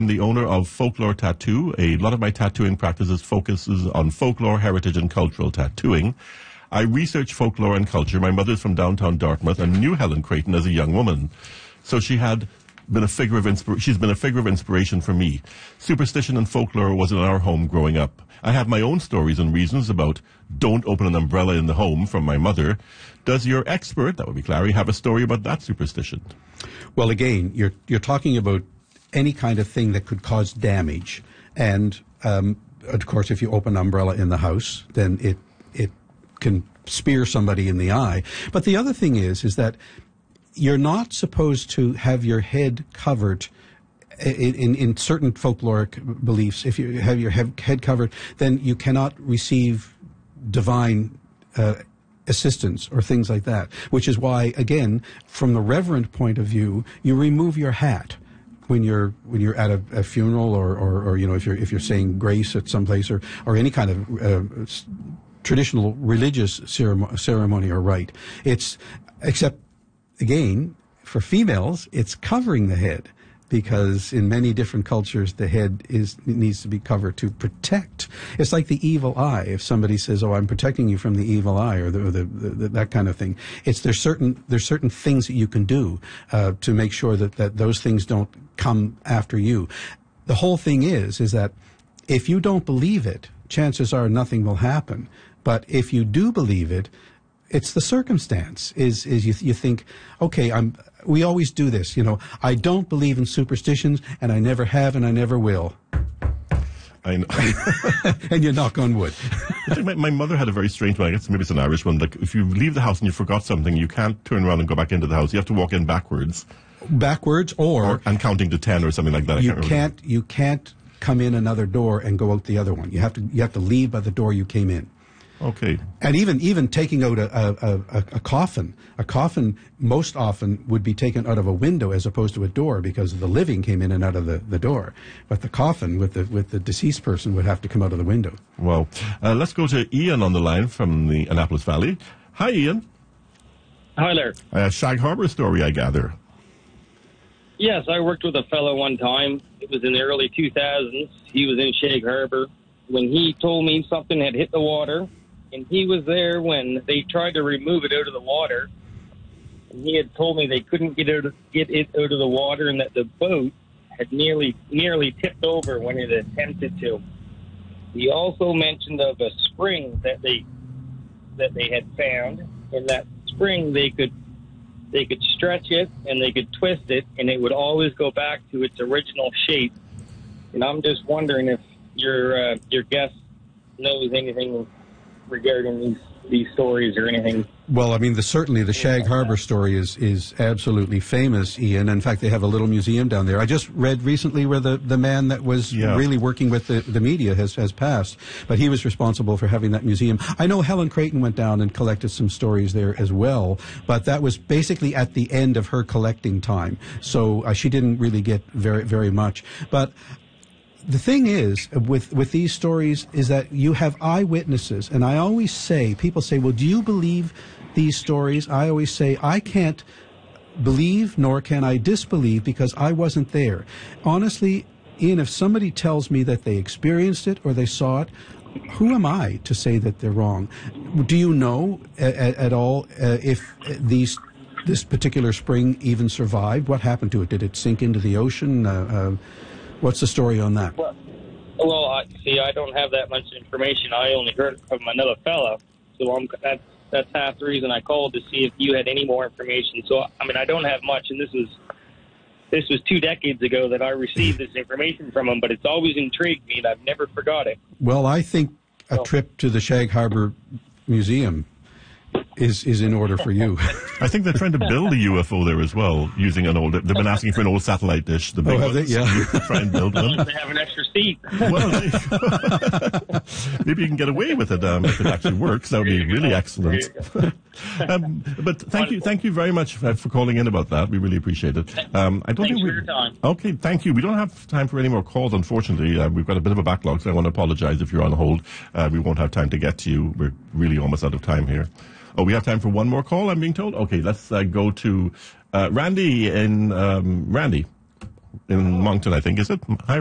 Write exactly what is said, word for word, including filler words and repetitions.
I'm the owner of Folklore Tattoo. A lot of my tattooing practices focuses on folklore, heritage, and cultural tattooing. I research folklore and culture. My mother's from downtown Dartmouth and knew Helen Creighton as a young woman. So she had been a figure of inspir- she's been a figure of inspiration for me. Superstition and folklore was in our home growing up. I have my own stories and reasons about don't open an umbrella in the home from my mother. Does your expert, that would be Clary, have a story about that superstition? Well, again, you're you're talking about any kind of thing that could cause damage. And, um, of course, if you open an umbrella in the house, then it it can spear somebody in the eye. But the other thing is, is that you're not supposed to have your head covered in, in, in certain folkloric beliefs. If you have your head covered, then you cannot receive divine uh, assistance or things like that, which is why, again, from the reverent point of view, you remove your hat when you're when you're at a, a funeral or, or, or you know if you're if you're saying grace at some place or or any kind of uh, traditional religious ceremony, ceremony or rite. It's except again for females, it's covering the head, because in many different cultures the head is needs to be covered to protect. It's like the evil eye. If somebody says, "Oh, I'm protecting you from the evil eye," or, the, or the, the, that kind of thing, it's there's certain there's certain things that you can do uh, to make sure that, that those things don't come after you. The whole thing is is that if you don't believe it, chances are nothing will happen. But if you do believe it, it's the circumstance. Is is you you think, okay, I'm. We always do this, you know. I don't believe in superstitions, and I never have, and I never will. I know. And you knock on wood. my, my mother had a very strange one. I guess maybe it's an Irish one. Like, if you leave the house and you forgot something, you can't turn around and go back into the house. You have to walk in backwards. Backwards, or, or and counting to ten or something like that. You I can't. can't. You can't come in another door and go out the other one. You have to. You have to leave by the door you came in. Okay. And even even taking out a, a, a, a coffin, a coffin most often would be taken out of a window as opposed to a door, because the living came in and out of the, the door. But the coffin with the with the deceased person would have to come out of the window. Well, uh, let's go to Ian on the line from the Annapolis Valley. Hi, Ian. Hi there. Uh, Shag Harbor story, I gather. Yes, I worked with a fellow one time. It was in the early two thousands. He was in Shag Harbor. When he told me something had hit the water, and he was there when they tried to remove it out of the water. And he had told me they couldn't get it, get it out of the water, and that the boat had nearly nearly tipped over when it attempted to. He also mentioned of a spring that they that they had found. In that spring, they could they could stretch it and they could twist it, and it would always go back to its original shape. And I'm just wondering if your uh, your guest knows anything regarding these these stories or anything. Well, I mean, the, certainly the Shag Harbor story is is absolutely famous, Ian. In fact, they have a little museum down there. I just read recently where the, the man that was yeah. really working with the, the media has, has passed, but he was responsible for having that museum. I know Helen Creighton went down and collected some stories there as well, but that was basically at the end of her collecting time, so uh, she didn't really get very, very much. But the thing is, with, with these stories, is that you have eyewitnesses. And I always say, people say, well, do you believe these stories? I always say, I can't believe nor can I disbelieve because I wasn't there. Honestly, Ian, if somebody tells me that they experienced it or they saw it, who am I to say that they're wrong? Do you know at, at all uh, if these this particular spring even survived? What happened to it? Did it sink into the ocean? Uh, uh, What's the story on that? Well, well, I, see, I don't have that much information. I only heard it from another fellow, so I'm, that's that's half the reason I called, to see if you had any more information. So, I mean, I don't have much, and this was this was two decades ago that I received this information from him, but it's always intrigued me, and I've never forgot it. Well, I think a so. trip to the Shag Harbor Museum is is in order for you. I think they're trying to build a U F O there as well, using an old. They've been asking for an old satellite dish. The big oh, have ones. they? Yeah. Try and build one. They have an extra seat. Well, maybe you can get away with it um, if it actually works. That would be really excellent. um, but thank you, thank you very much for, for calling in about that. We really appreciate it. Um, I don't Thanks think we, for your time. Okay, thank you. We don't have time for any more calls, unfortunately. Uh, we've got a bit of a backlog, so I want to apologize if you're on hold. Uh, we won't have time to get to you. We're really almost out of time here. Oh, we have time for one more call, I'm being told. Okay, let's uh, go to uh, Randy in um, Randy. in Moncton, I think. Is it? Hi,